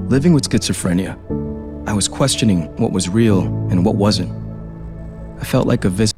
Living with schizophrenia, I was questioning what was real and what wasn't. I felt like a visitor